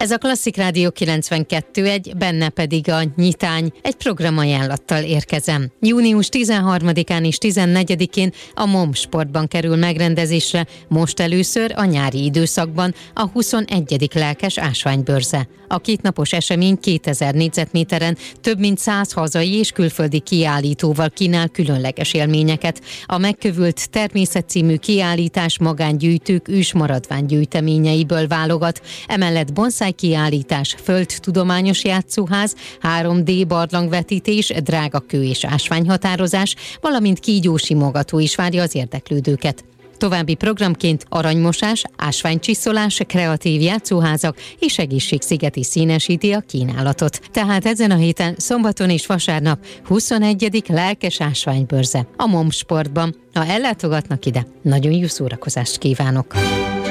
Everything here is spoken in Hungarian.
Ez a Klasszik Rádió 92.1, benne pedig a Nyitány. Egy programajánlattal érkezem. Június 13-án és 14-én a MOM Sportban kerül megrendezésre, most először a nyári időszakban a 21. lelkes ásványbörze. A kétnapos esemény 2000 négyzetméteren több mint 100 hazai és külföldi kiállítóval kínál különleges élményeket. A Megkövült természet című kiállítás magángyűjtők ősmaradványgyűjteményeiből válogat. Emellett bonszáj kiállítás, földtudományos játszóház, 3D barlangvetítés, drágakő és ásványhatározás, valamint kígyósimogató is várja az érdeklődőket. További programként aranymosás, ásványcsiszolás, kreatív játszóházak és egészségszigeti színesíti a kínálatot. Tehát ezen a héten szombaton és vasárnap 21. lelkes ásványbörze a MOM Sportban. Ha ellátogatnak ide, nagyon jó szórakozást kívánok!